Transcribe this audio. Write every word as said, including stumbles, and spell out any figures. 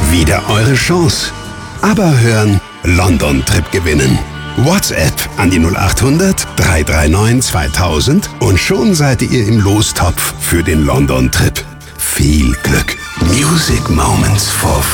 Wieder eure Chance. Aber hören, London-Trip gewinnen. WhatsApp an die null acht hundert, drei drei neun, zweitausend und schon seid ihr im Lostopf für den London-Trip. Viel Glück. Music Moments for